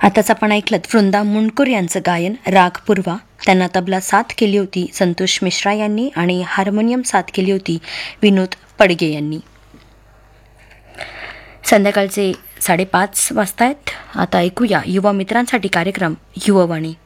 आताच आपण ऐकलत वृंदा मुंडकर यांचं गायन राग पूर्वा. त्यांना तबला साथ केली होती संतोष मिश्रा यांनी आणि हार्मोनियम साथ केली होती विनोद पडगे यांनी. संध्याकाळचे 5:30 वाजतायत. आता ऐकूया युवा मित्रांसाठी कार्यक्रम युववाणी.